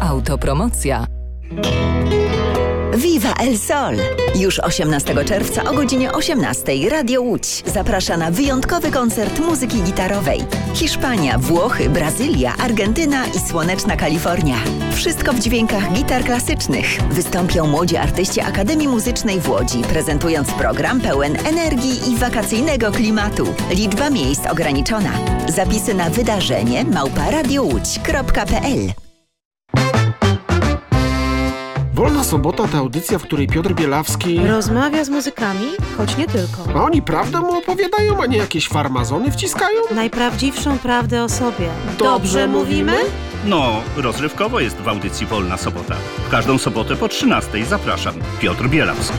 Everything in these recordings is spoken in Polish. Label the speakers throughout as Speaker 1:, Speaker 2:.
Speaker 1: Autopromocja.
Speaker 2: Viva El Sol! Już 18 czerwca o godzinie 18 Radio Łódź zaprasza na wyjątkowy koncert muzyki gitarowej. Hiszpania, Włochy, Brazylia, Argentyna i słoneczna Kalifornia. Wszystko w dźwiękach gitar klasycznych. Wystąpią młodzi artyści Akademii Muzycznej w Łodzi, prezentując program pełen energii i wakacyjnego klimatu. Liczba miejsc ograniczona. Zapisy na wydarzenie @radiołódź.pl.
Speaker 3: Wolna Sobota to audycja, w której Piotr Bielawski
Speaker 4: rozmawia z muzykami, choć nie tylko.
Speaker 3: A oni prawdę mu opowiadają, a nie jakieś farmazony wciskają?
Speaker 4: Najprawdziwszą prawdę o sobie. Dobrze mówimy?
Speaker 5: No, rozrywkowo jest w audycji Wolna Sobota. W każdą sobotę po 13:00 zapraszam. Piotr Bielawski.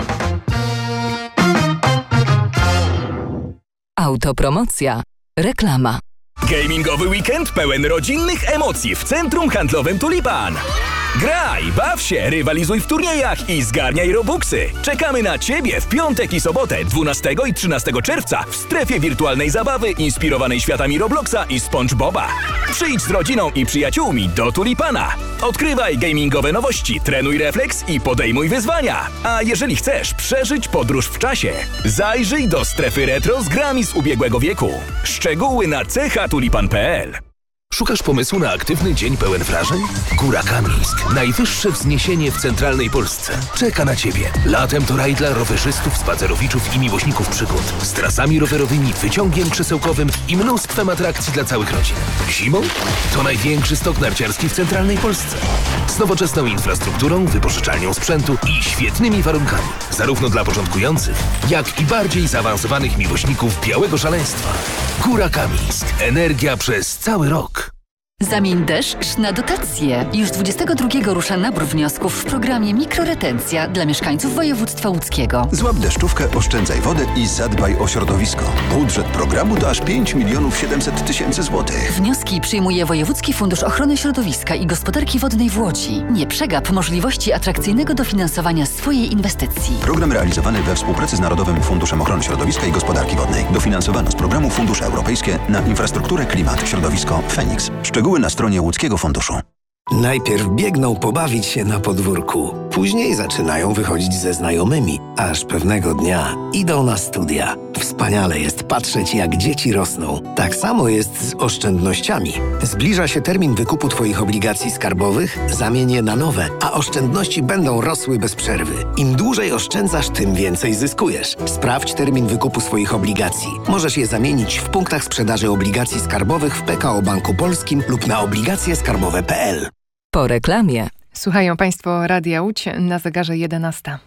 Speaker 1: Autopromocja. Reklama.
Speaker 6: Gamingowy weekend pełen rodzinnych emocji w centrum handlowym Tulipan. Graj, baw się, rywalizuj w turniejach i zgarniaj robuxy. Czekamy na Ciebie w piątek i sobotę 12 i 13 czerwca w strefie wirtualnej zabawy inspirowanej światami Robloxa i SpongeBoba. Przyjdź z rodziną i przyjaciółmi do Tulipana. Odkrywaj gamingowe nowości, trenuj refleks i podejmuj wyzwania. A jeżeli chcesz przeżyć podróż w czasie, zajrzyj do strefy retro z grami z ubiegłego wieku. Szczegóły na chatulipan.pl.
Speaker 7: Szukasz pomysłu na aktywny dzień pełen wrażeń? Góra Kamińsk. Najwyższe wzniesienie w centralnej Polsce. Czeka na Ciebie. Latem to raj dla rowerzystów, spacerowiczów i miłośników przygód. Z trasami rowerowymi, wyciągiem krzesełkowym i mnóstwem atrakcji dla całych rodzin. Zimą? To największy stok narciarski w centralnej Polsce. Z nowoczesną infrastrukturą, wypożyczalnią sprzętu i świetnymi warunkami. Zarówno dla początkujących, jak i bardziej zaawansowanych miłośników białego szaleństwa. Góra Kamińsk. Energia przez cały rok.
Speaker 1: Zamień deszcz na dotacje. Już 22 rusza nabór wniosków w programie Mikroretencja dla mieszkańców województwa łódzkiego.
Speaker 8: Złap deszczówkę, oszczędzaj wodę i zadbaj o środowisko. Budżet programu to aż 5 700 000 złotych.
Speaker 1: Wnioski przyjmuje Wojewódzki Fundusz Ochrony Środowiska i Gospodarki Wodnej w Łodzi. Nie przegap możliwości atrakcyjnego dofinansowania swojej inwestycji.
Speaker 8: Program realizowany we współpracy z Narodowym Funduszem Ochrony Środowiska i Gospodarki Wodnej. Dofinansowano z programu Fundusze Europejskie na infrastrukturę, klimat, środowisko, Feniks. Szczegóły na stronie Łódzkiego Funduszu.
Speaker 9: Najpierw biegną pobawić się na podwórku. Później zaczynają wychodzić ze znajomymi. Aż pewnego dnia idą na studia. Wspaniale jest patrzeć, jak dzieci rosną. Tak samo jest z oszczędnościami. Zbliża się termin wykupu Twoich obligacji skarbowych, zamień je na nowe, a oszczędności będą rosły bez przerwy. Im dłużej oszczędzasz, tym więcej zyskujesz. Sprawdź termin wykupu swoich obligacji. Możesz je zamienić w punktach sprzedaży obligacji skarbowych w PKO Banku Polskim lub na obligacjeskarbowe.pl.
Speaker 1: Po reklamie.
Speaker 10: Słuchają Państwo Radia Łódź, na zegarze 11.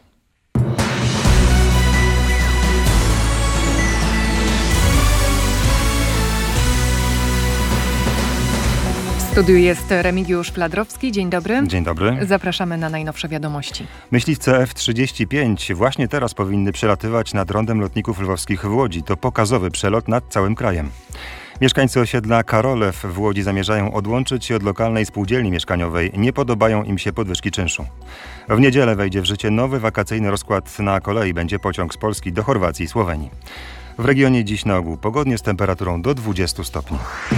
Speaker 10: W studiu jest Remigiusz Fladrowski. Dzień dobry.
Speaker 11: Dzień dobry.
Speaker 10: Zapraszamy na najnowsze wiadomości.
Speaker 11: Myśliwce F-35 właśnie teraz powinny przelatywać nad rondem lotników lwowskich w Łodzi. To pokazowy przelot nad całym krajem. Mieszkańcy osiedla Karolew w Łodzi zamierzają odłączyć się od lokalnej spółdzielni mieszkaniowej. Nie podobają im się podwyżki czynszu. W niedzielę wejdzie w życie nowy wakacyjny rozkład na kolei. Będzie pociąg z Polski do Chorwacji i Słowenii. W regionie dziś na ogół pogodnie z temperaturą do 20 stopni.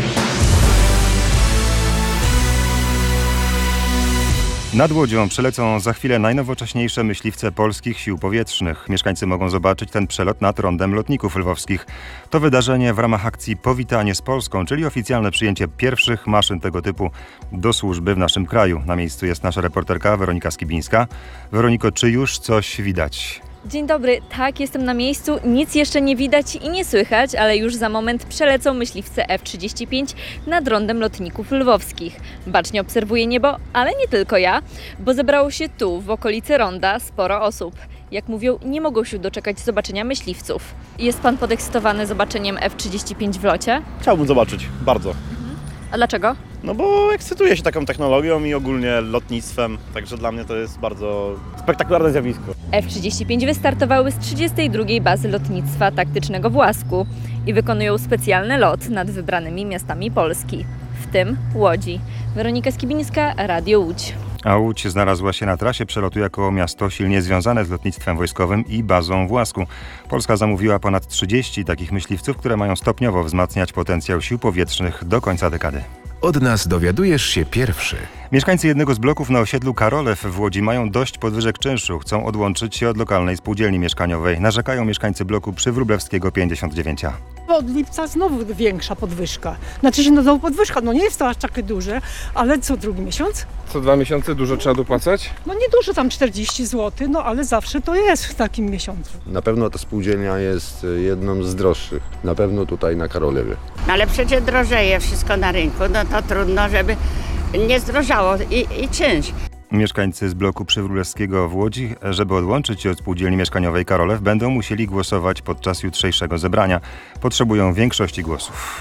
Speaker 11: Nad Łodzią przelecą za chwilę najnowocześniejsze myśliwce polskich sił powietrznych. Mieszkańcy mogą zobaczyć ten przelot nad rondem lotników lwowskich. To wydarzenie w ramach akcji Powitanie z Polską, czyli oficjalne przyjęcie pierwszych maszyn tego typu do służby w naszym kraju. Na miejscu jest nasza reporterka Weronika Skibińska. Weroniko, czy już coś widać?
Speaker 12: Dzień dobry, tak, jestem na miejscu, nic jeszcze nie widać i nie słychać, ale już za moment przelecą myśliwce F-35 nad rondem lotników lwowskich. Bacznie obserwuję niebo, ale nie tylko ja, bo zebrało się tu, w okolicy ronda, sporo osób. Jak mówią, nie mogą się doczekać zobaczenia myśliwców. Jest Pan podekscytowany zobaczeniem F-35 w locie?
Speaker 13: Chciałbym zobaczyć, bardzo.
Speaker 12: A dlaczego?
Speaker 13: No bo ekscytuję się taką technologią i ogólnie lotnictwem, także dla mnie to jest bardzo spektakularne zjawisko.
Speaker 12: F-35 wystartowały z 32. bazy lotnictwa taktycznego w Łasku i wykonują specjalny lot nad wybranymi miastami Polski, w tym Łodzi. Weronika Skibińska, Radio Łódź.
Speaker 11: A Łódź znalazła się na trasie przelotu jako miasto silnie związane z lotnictwem wojskowym i bazą w Łasku. Polska zamówiła ponad 30 takich myśliwców, które mają stopniowo wzmacniać potencjał sił powietrznych do końca dekady.
Speaker 7: Od nas dowiadujesz się pierwszy.
Speaker 11: Mieszkańcy jednego z bloków na osiedlu Karolew w Łodzi mają dość podwyżek czynszu. Chcą odłączyć się od lokalnej spółdzielni mieszkaniowej. Narzekają mieszkańcy bloku przy Wróblewskiego 59.
Speaker 14: Od lipca znowu większa podwyżka. Znaczy się znowu podwyżka, nie jest to aż takie duże, ale co drugi miesiąc?
Speaker 15: Co 2 miesiące dużo trzeba dopłacać?
Speaker 14: Nie dużo, tam 40 zł, ale zawsze to jest w takim miesiącu.
Speaker 16: Na pewno ta spółdzielnia jest jedną z droższych. Na pewno tutaj na Karolewie.
Speaker 17: Ale przecież drożeje wszystko na rynku, to trudno, żeby nie zdrożało i czynsz.
Speaker 11: Mieszkańcy z bloku przy Wróblewskiego w Łodzi, żeby odłączyć się od spółdzielni mieszkaniowej Karolew, będą musieli głosować podczas jutrzejszego zebrania. Potrzebują większości głosów.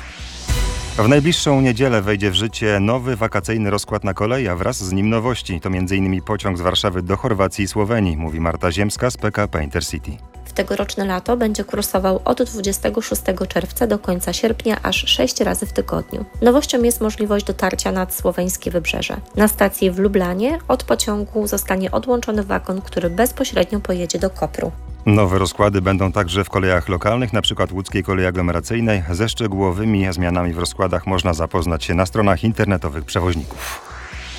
Speaker 11: W najbliższą niedzielę wejdzie w życie nowy wakacyjny rozkład na kolei, a wraz z nim nowości. To m.in. pociąg z Warszawy do Chorwacji i Słowenii, mówi Marta Ziemska z PKP Intercity.
Speaker 18: W tegoroczne lato będzie kursował od 26 czerwca do końca sierpnia aż 6 razy w tygodniu. Nowością jest możliwość dotarcia nad słoweńskie wybrzeże. Na stacji w Lublanie od pociągu zostanie odłączony wagon, który bezpośrednio pojedzie do Kopru.
Speaker 11: Nowe rozkłady będą także w kolejach lokalnych, np. łódzkiej kolei aglomeracyjnej. Ze szczegółowymi zmianami w rozkładach można zapoznać się na stronach internetowych przewoźników.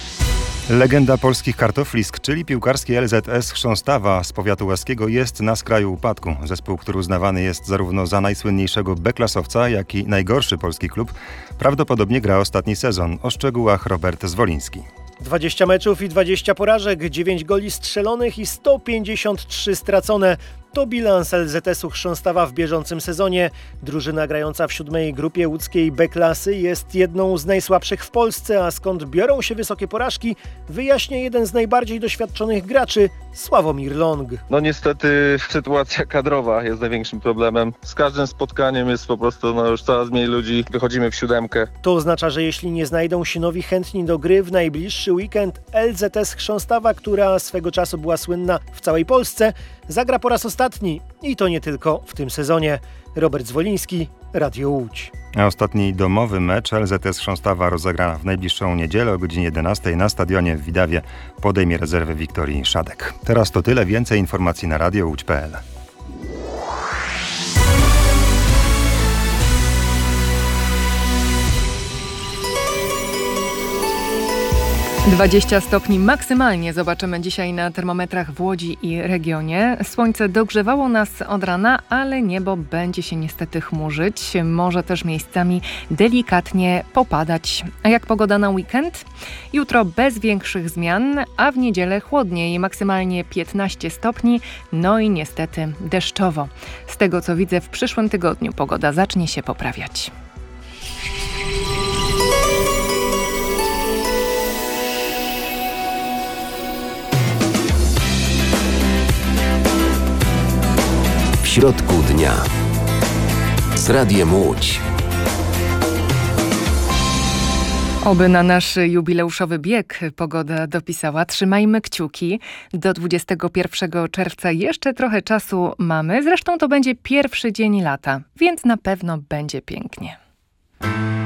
Speaker 11: Legenda polskich kartoflisk, czyli piłkarski LZS Chrząstawa z powiatu łaskiego, jest na skraju upadku. Zespół, który uznawany jest zarówno za najsłynniejszego B-klasowca, jak i najgorszy polski klub, prawdopodobnie gra ostatni sezon. O szczegółach Robert Zwoliński.
Speaker 19: 20 meczów i 20 porażek, 9 goli strzelonych i 153 stracone. To bilans LZS-u Chrząstawa w bieżącym sezonie. Drużyna grająca w 7. grupie łódzkiej B-klasy jest jedną z najsłabszych w Polsce, a skąd biorą się wysokie porażki, wyjaśnia jeden z najbardziej doświadczonych graczy, Sławomir Long.
Speaker 20: Niestety sytuacja kadrowa jest największym problemem. Z każdym spotkaniem jest po prostu już coraz mniej ludzi, wychodzimy w 7.
Speaker 19: To oznacza, że jeśli nie znajdą się nowi chętni do gry w najbliższy weekend, LZS Chrząstawa, która swego czasu była słynna w całej Polsce, zagra po raz ostatni i to nie tylko w tym sezonie. Robert Zwoliński, Radio Łódź.
Speaker 11: A ostatni domowy mecz LZS Chrząstawa rozegra w najbliższą niedzielę o godzinie 11 na stadionie w Widawie. Podejmie rezerwę Wiktorii Szadek. Teraz to tyle. Więcej informacji na radiołódź.pl.
Speaker 10: 20 stopni maksymalnie zobaczymy dzisiaj na termometrach w Łodzi i regionie. Słońce dogrzewało nas od rana, ale niebo będzie się niestety chmurzyć. Może też miejscami delikatnie popadać. A jak pogoda na weekend? Jutro bez większych zmian, a w niedzielę chłodniej, maksymalnie 15 stopni, no i niestety deszczowo. Z tego co widzę, w przyszłym tygodniu pogoda zacznie się poprawiać.
Speaker 7: W środku dnia z Radiem Łódź.
Speaker 10: Oby na nasz jubileuszowy bieg pogoda dopisała. Trzymajmy kciuki. Do 21 czerwca jeszcze trochę czasu mamy. Zresztą to będzie pierwszy dzień lata, więc na pewno będzie pięknie.